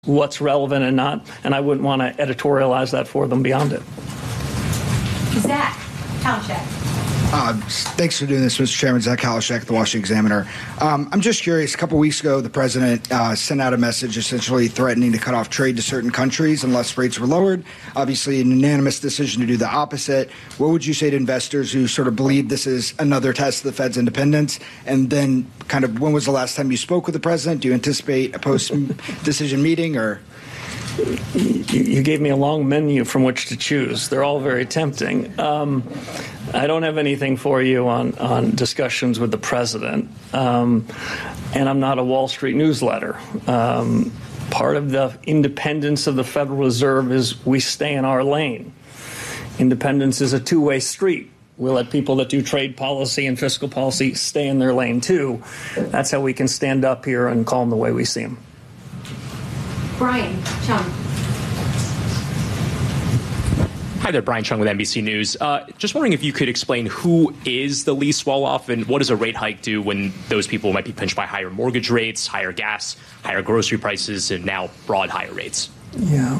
what's relevant and not, and I wouldn't want to editorialize that for them beyond it. Zach Kalashek. Thanks for doing this, Mr. Chairman. Zach Kalashek, the Washington Examiner. I'm just curious, a couple weeks ago, the president sent out a message essentially threatening to cut off trade to certain countries unless rates were lowered. Obviously, an unanimous decision to do the opposite. What would you say to investors who sort of believe this is another test of the Fed's independence? And then kind of when was the last time you spoke with the president? Do you anticipate a post-decision meeting or... You gave me a long menu from which to choose. They're all very tempting. I don't have anything for you on discussions with the president, and I'm not a Wall Street newsletter. Part of the independence of the Federal Reserve is we stay in our lane. Independence is a two-way street. We'll let people that do trade policy and fiscal policy stay in their lane, too. That's how we can stand up here and call them the way we see them. Brian Chung. Hi there, Brian Chung with NBC News. Just wondering if you could explain who is the least well-off and what does a rate hike do when those people might be pinched by higher mortgage rates, higher gas, higher grocery prices, and now broad higher rates? Yeah.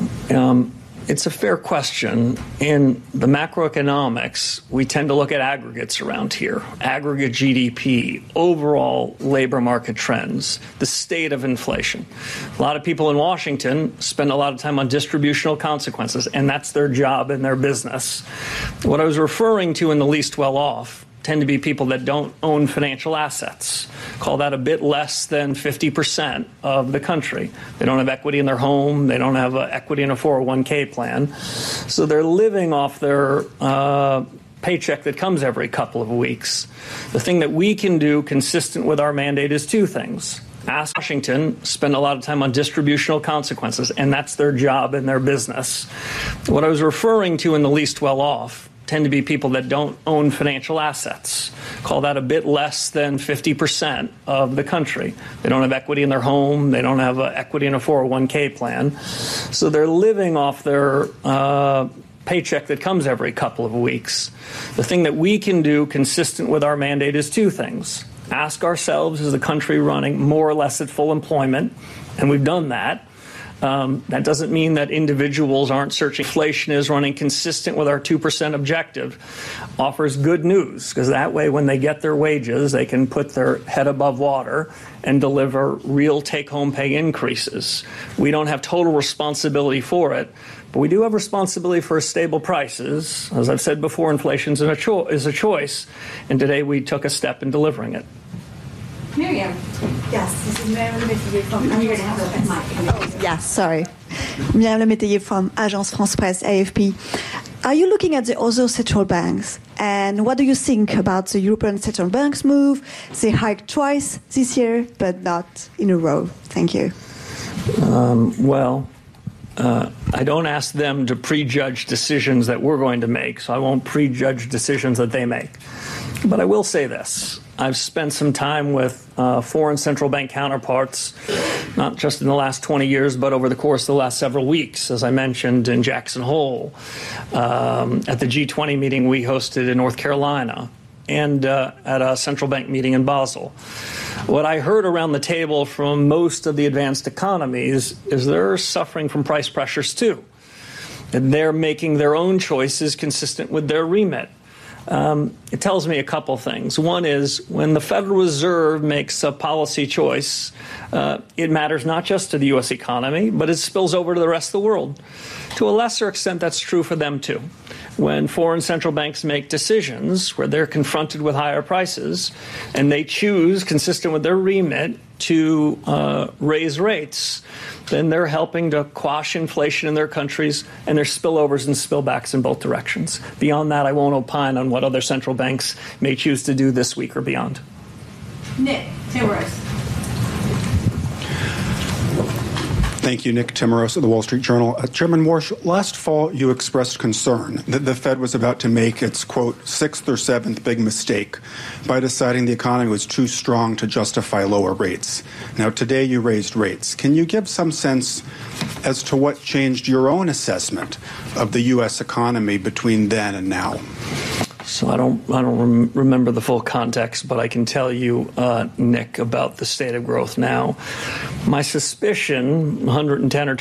It's a fair question. In the macroeconomics, we tend to look at aggregates around here. Aggregate GDP, overall labor market trends, the state of inflation. A lot of people in Washington spend a lot of time on distributional consequences, and that's their job and their business. What I was referring to in the least well-off tend to be people that don't own financial assets. Call that a bit less than 50% of the country. They don't have equity in their home. They don't have equity in a 401k plan. So they're living off their paycheck that comes every couple of weeks. The thing that we can do consistent with our mandate is two things. Ask Washington, spend a lot of time on distributional consequences, and that's their job and their business. What I was referring to in the least well-off tend to be people that don't own financial assets. Call that a bit less than 50% of the country. They don't have equity in their home. They don't have equity in a 401k plan. So they're living off their paycheck that comes every couple of weeks. The thing that we can do consistent with our mandate is two things. Ask ourselves, is the country running more or less at full employment? And we've done that. That doesn't mean that individuals aren't searching. Inflation is running consistent with our 2% objective. Offers good news, because that way when they get their wages, they can put their head above water and deliver real take-home pay increases. We don't have total responsibility for it, but we do have responsibility for stable prices. As I've said before, inflation is a choice, and today we took a step in delivering it. Miriam. Yes, this is Miriam Lemétayer from You're going to have a mic. Yes, sorry. Miriam Lemétayer from Agence France-Presse, AFP. Are you looking at the other central banks? And what do you think about the European Central Bank's move? They hiked twice this year, but not in a row. Thank you. I don't ask them to prejudge decisions that we're going to make, so I won't prejudge decisions that they make. But I will say this. I've spent some time with foreign central bank counterparts, not just in the last 20 years, but over the course of the last several weeks, as I mentioned in Jackson Hole, at the G20 meeting we hosted in North Carolina, and at a central bank meeting in Basel. What I heard around the table from most of the advanced economies is they're suffering from price pressures too. And they're making their own choices consistent with their remit. It tells me a couple things. One is when the Federal Reserve makes a policy choice, it matters not just to the U.S. economy, but it spills over to the rest of the world. To a lesser extent, that's true for them, too. When foreign central banks make decisions where they're confronted with higher prices and they choose, consistent with their remit, to raise rates, then they're helping to quash inflation in their countries, and there's spillovers and spillbacks in both directions. Beyond that, I won't opine on what other central banks may choose to do this week or beyond. Nick Timiraos. Thank you, Nick Timiraos of the Wall Street Journal. Chairman Warsh, last fall you expressed concern that the Fed was about to make its, quote, sixth or seventh big mistake by deciding the economy was too strong to justify lower rates. Now, today you raised rates. Can you give some sense as to what changed your own assessment of the U.S. economy between then and now? So I don't remember the full context, but I can tell you, Nick, about the state of growth now. My suspicion, 110 or